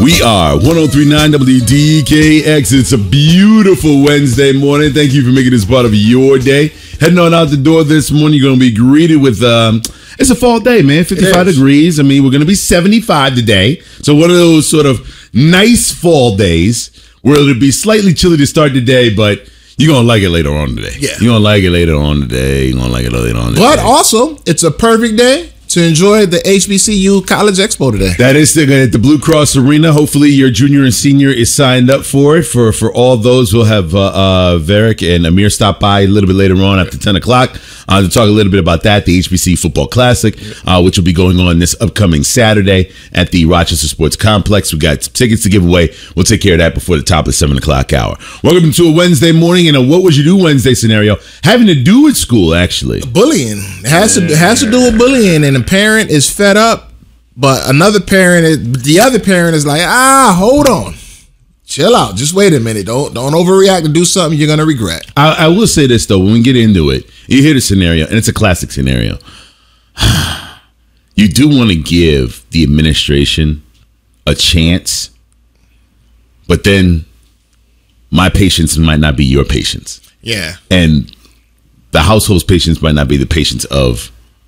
We are 103.9 WDKX. It's a beautiful Wednesday morning. Thank you for making this part of your day. Heading on out the door this morning, you're going to be greeted with, it's a fall day, man. 55 degrees. I mean, we're going to be 75 today. So one of those sort of nice fall days where it'll be slightly chilly to start the day, but you're going to like it later on today. Yeah. You're going to like it later on today. You're going to like it later on today. But also, it's a perfect day to enjoy the HBCU College Expo today. That is at the Blue Cross Arena. Hopefully your junior and senior is signed up for it. For all those, we'll have Varick and Amir stop by a little bit later on after 10 o'clock to talk a little bit about that, the HBC Football Classic, which will be going on this upcoming Saturday at the Rochester Sports Complex. We got some tickets to give away. We'll take care of that before the top of the 7 o'clock hour. Welcome to a Wednesday morning and a What Would You Do Wednesday scenario having to do with school, actually. Bullying. It has to do with bullying, and the parent is fed up, but the other parent is like, hold on. Chill out. Just wait a minute. Don't overreact and do something you're going to regret. I will say this, though. When we get into it, you hear the scenario, and it's a classic scenario. You do want to give the administration a chance, but then my patience might not be your patience. Yeah. And the household's patience might not be the patience of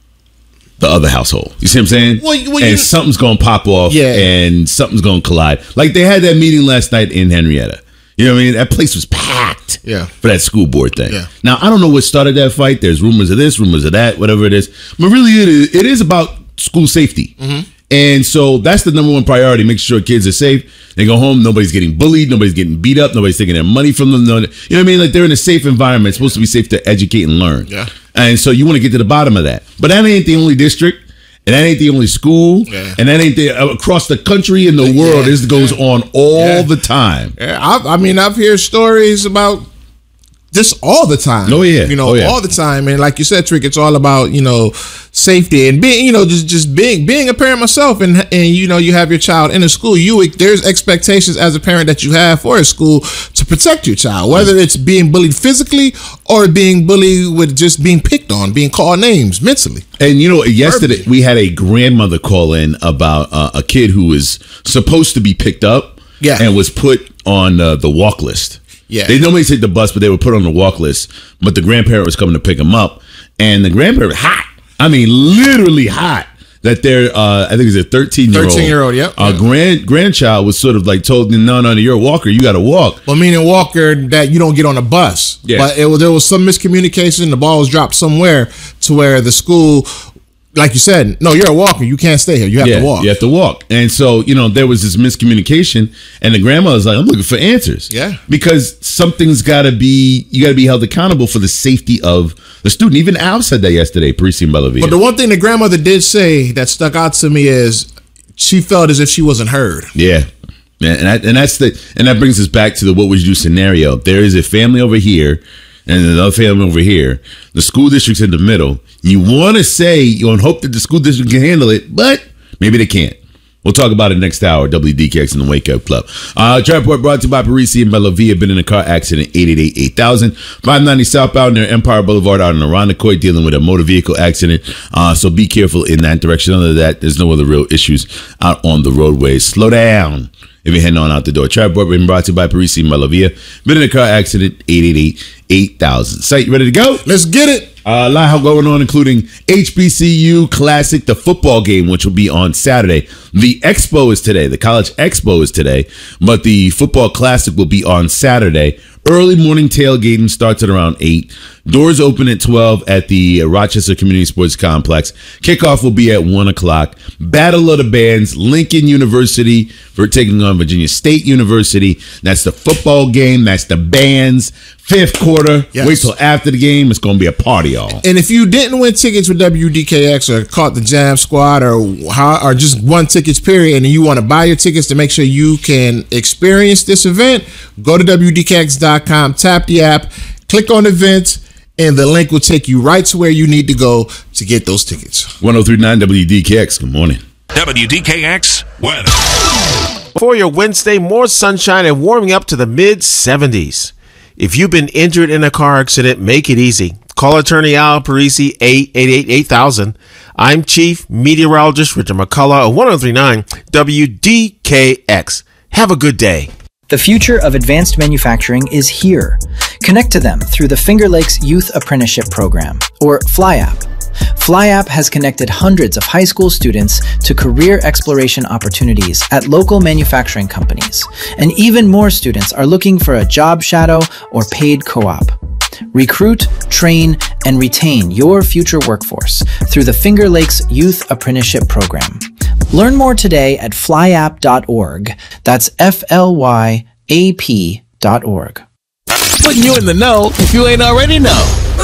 the other household. You see what I'm saying? Well, something's going to pop off, and something's going to collide. Like they had that meeting last night in Henrietta. You know what I mean? That place was packed for that school board thing. Yeah. Now, I don't know what started that fight. There's rumors of this, rumors of that, whatever it is. But really, it is about school safety. Mm-hmm. And so that's the number one priority, make sure kids are safe. They go home, nobody's getting bullied, nobody's getting beat up, nobody's taking their money from them. You know what I mean? Like they're in a safe environment. It's supposed to be safe to educate and learn. Yeah. And so you want to get to the bottom of that. But that ain't the only district, and that ain't the only school, and that ain't across the country and the world. This goes on all the time. Yeah, I've heard stories about this all the time. Oh yeah, all the time. And like you said, Trick, it's all about safety and being just being a parent myself. And you have your child in a school. There's expectations as a parent that you have for a school to protect your child, whether it's being bullied physically or being bullied with just being picked on, being called names mentally. And yesterday we had a grandmother call in about a kid who was supposed to be picked up, and was put on the walk list. Yeah, they normally take the bus, but they were put on the walk list. But the grandparent was coming to pick him up, and the grandparent hot. I mean, literally hot. That their I think it's a 13-year-old, grandchild was sort of like told, no, you're a walker, you got to walk. Well, meaning walker that you don't get on a bus. Yeah, but there was some miscommunication. The ball was dropped somewhere to where the school, like you said, no, you're a walker. You can't stay here. You have to walk. You have to walk. And so, there was this miscommunication, and the grandma was like, I'm looking for answers. Yeah. Because something's got to be, you got to be held accountable for the safety of the student. Even Al said that yesterday, Parisi Bellavia. But the one thing the grandmother did say that stuck out to me is she felt as if she wasn't heard. Yeah. And that brings us back to the what would you do scenario. There is a family over here and another family over here. The school district's in the middle. You want to say, you want to hope that the school district can handle it, but maybe they can't. We'll talk about it next hour. WDKX and the Wake Up Club. Trap Report brought to you by Parisi and Bellavia. Been in a car accident, 888-8000. 590 southbound near Empire Boulevard out in Irondequoit, dealing with a motor vehicle accident. So be careful in that direction. Other than that, there's no other real issues out on the roadways. Slow down if you're heading on out the door. Trap Report been brought to you by Parisi and Bellavia. Been in a car accident, 888-8000. Site, you ready to go? Let's get it. A lot going on, including HBCU Classic, the football game, which will be on Saturday. The Expo is today. The College Expo is today, but the Football Classic will be on Saturday. Early morning tailgating starts at around 8. Doors open at 12 at the Rochester Community Sports Complex. Kickoff will be at 1 o'clock. Battle of the Bands, Lincoln University for taking on Virginia State University. That's the football game. That's the bands. 5th quarter. Yes. Wait till after the game. It's going to be a party, y'all. And if you didn't win tickets with WDKX or caught the Jam Squad or just won tickets, period, and you want to buy your tickets to make sure you can experience this event, go to WDKX.com, tap the app, click on events, and the link will take you right to where you need to go to get those tickets. 103.9 WDKX. Good morning. WDKX weather. For your Wednesday, more sunshine and warming up to the mid-70s. If you've been injured in a car accident, make it easy. Call attorney Al Parisi, 888-8000. I'm Chief Meteorologist Richard McCullough of 103.9 WDKX. Have a good day. The future of advanced manufacturing is here. Connect to them through the Finger Lakes Youth Apprenticeship Program, or FlyApp. FlyApp has connected hundreds of high school students to career exploration opportunities at local manufacturing companies, and even more students are looking for a job shadow or paid co-op. Recruit, train, and retain your future workforce through the Finger Lakes Youth Apprenticeship Program. Learn more today at flyapp.org. That's FLYAP.org. Putting you in the know if you ain't already know.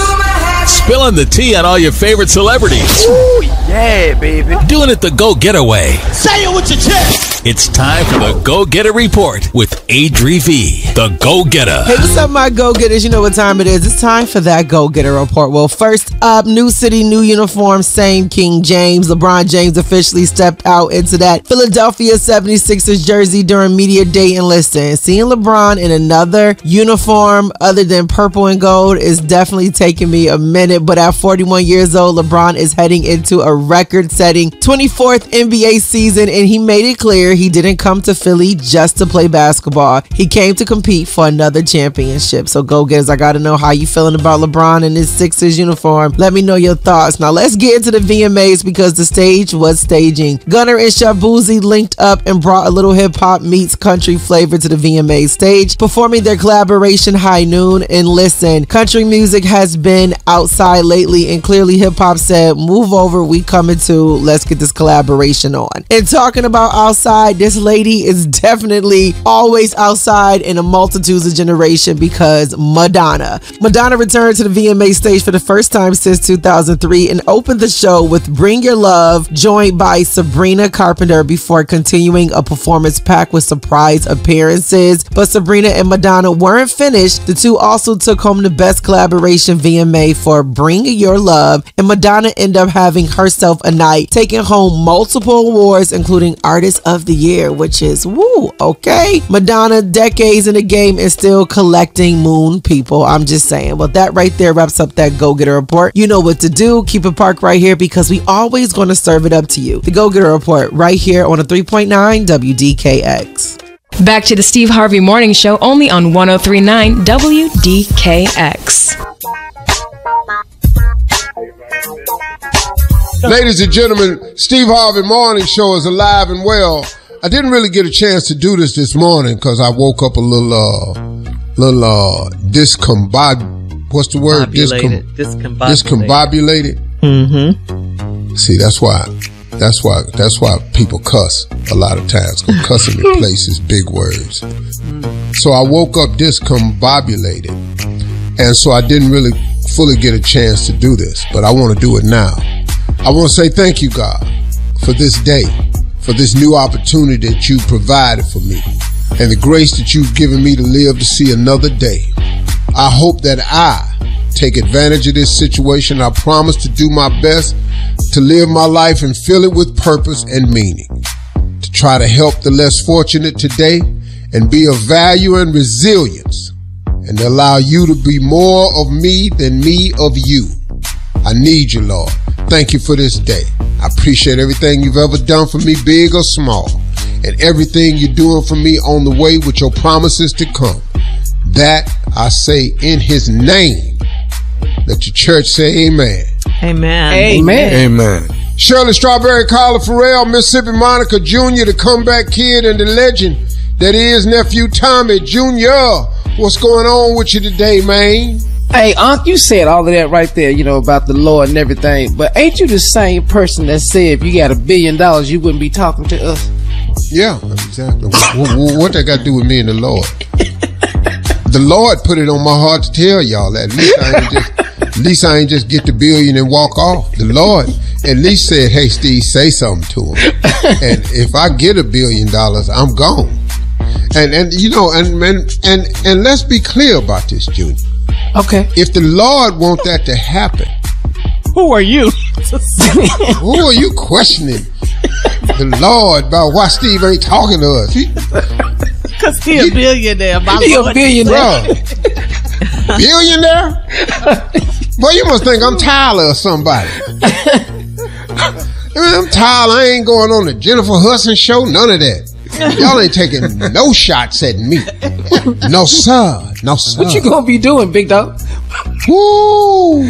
Spilling the tea on all your favorite celebrities. Ooh, yeah, baby. Doing it the go-getter way. Say it with your chest. It's time for the Go-Getter Report with Adri V, the Go-Getter. Hey, what's up, my Go-Getters? You know what time it is. It's time for that Go-Getter Report. Well, first up, new city, new uniform, same King James. LeBron James officially stepped out into that Philadelphia 76ers jersey during media day. And listen, seeing LeBron in another uniform other than purple and gold is definitely taking me a minute. But at 41 years old, LeBron is heading into a record-setting 24th NBA season, and he made it clear he didn't come to Philly just to play basketball. He came to compete for another championship. So Go-Getters, I gotta know how you feeling about LeBron in his Sixers uniform. Let me know your thoughts. Now let's get into the VMAs because the stage was staging. Gunna and Shaboozey linked up and brought a little hip-hop meets country flavor to the VMA stage, performing their collaboration High Noon. And listen, country music has been outside lately, and clearly hip-hop said, move over, we coming too. Let's get this collaboration on. And talking about outside, this lady is definitely always outside in a multitudes of generation because Madonna returned to the VMA stage for the first time since 2003 and opened the show with Bring Your Love, joined by Sabrina Carpenter, before continuing a performance packed with surprise appearances. But Sabrina and Madonna weren't finished. The two also took home the Best Collaboration VMA for Bring Your Love, and Madonna ended up having herself a night, taking home multiple awards, including Artist of the Year, which is woo, okay. Madonna, decades in the game and still collecting moon people. I'm just saying. Well, that right there wraps up that Go-Getter Report. You know what to do. Keep it parked right here because we always going to serve it up to you. The Go-Getter Report right here on a 3.9 WDKX. Back to the Steve Harvey Morning Show only on 103.9 WDKX. Ladies and gentlemen, Steve Harvey Morning Show is alive and well. I didn't really get a chance to do this morning because I woke up a little discombobulated. Mm-hmm. See, that's why people cuss a lot of times. Cussing in places, big words. So I woke up discombobulated, and so I didn't really fully get a chance to do this, but I want to do it now. I want to say thank you, God, for this day, for this new opportunity that you provided for me, and the grace that you've given me to live to see another day. I hope that I take advantage of this situation. I promise to do my best to live my life and fill it with purpose and meaning, to try to help the less fortunate today and be of value and resilience, and to allow you to be more of me than me of you. I need you, Lord. Thank you for this day. I appreciate everything you've ever done for me, big or small, and everything you're doing for me on the way with your promises to come. That I say in his name. Let your church say amen. Amen. Amen. Amen. Shirley Strawberry, Carla Farrell, Mississippi Monica Jr., the comeback kid, and the legend that is Nephew Tommy Jr. What's going on with you today, man? Hey, Unc, you said all of that right there, you know, about the Lord and everything. But ain't you the same person that said if you got $1 billion, you wouldn't be talking to us? Yeah, exactly. What that got to do with me and the Lord? The Lord put it on my heart to tell y'all that. At least I ain't just get the $1 billion and walk off. The Lord at least said, hey, Steve, say something to him. And if I get $1 billion, I'm gone. And you know, and let's be clear about this, Junior. Okay. If the Lord want that to happen, who are you? Who are you questioning the Lord about why Steve ain't talking to us? Because he a billionaire, my He Lord. a billionaire. Billionaire? Boy, you must think I'm Tyler or somebody. I'm Tyler. I ain't going on the Jennifer Hudson show. None of that. Y'all ain't taking no shots at me. No, sir. No, sir. What you gonna be doing, big dog? Woo!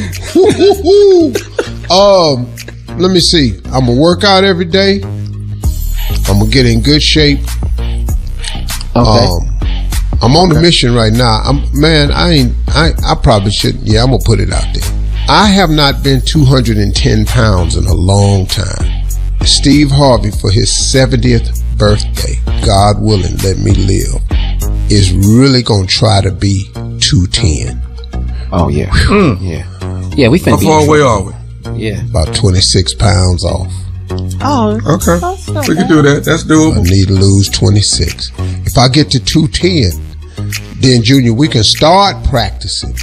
Let me see. I'm gonna work out every day. I'm gonna get in good shape. Okay. I'm on a mission right now. I probably shouldn't. Yeah, I'm gonna put it out there. I have not been 210 pounds in a long time. Steve Harvey, for his 70th birthday, God willing, let me live, is really gonna try to be 210. Oh yeah. Yeah, we finna How far away are we? Yeah. About 26 pounds off. Oh, okay. We can do that. That's doable. I need to lose 26. If I get to 210, then Junior, we can start practicing.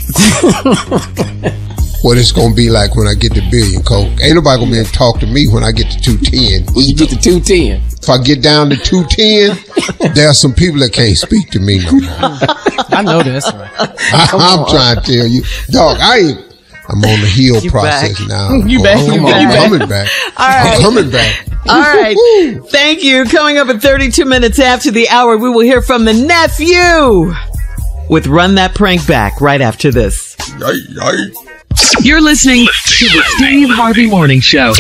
What it's gonna be like when I get to billion, Coke. Ain't nobody gonna be able to talk to me when I get to 210. When you get to 210. If I get down to 210, there are some people that can't speak to me no more. I know that's right. I'm trying to tell you. Dog, I'm on the heal process back. now. You back. I'm coming back. All right. I'm coming back. All right. Thank you. Coming up at 32 minutes after the hour, we will hear from the nephew with Run That Prank Back right after this. You're listening to the Steve Harvey Morning Show.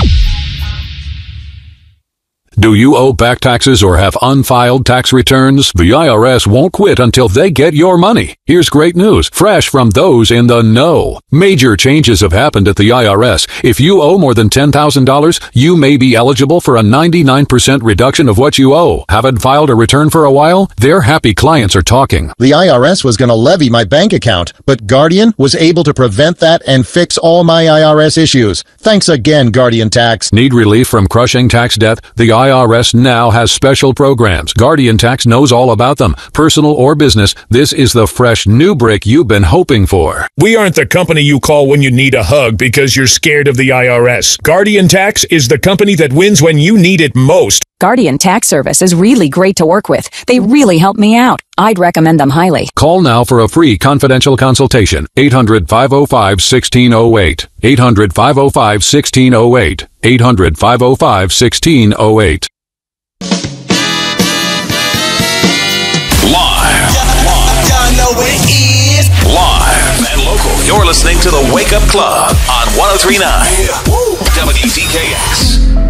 Do you owe back taxes or have unfiled tax returns? The IRS won't quit until they get your money. Here's great news, fresh from those in the know. Major changes have happened at the IRS. If you owe more than $10,000, you may be eligible for a 99% reduction of what you owe. Haven't filed a return for a while? Their happy clients are talking. The IRS was going to levy my bank account, but Guardian was able to prevent that and fix all my IRS issues. Thanks again, Guardian Tax. Need relief from crushing tax debt? The IRS now has special programs. Guardian Tax knows all about them. Personal or business, this is the fresh new brick you've been hoping for. We aren't the company you call when you need a hug because you're scared of the IRS. Guardian Tax is the company that wins when you need it most. Guardian Tax Service is really great to work with. They really help me out. I'd recommend them highly. Call now for a free confidential consultation. 800-505-1608. 800-505-1608. 800-505-1608. Live and local. You're listening to the Wake Up Club on 103.9 WDKX.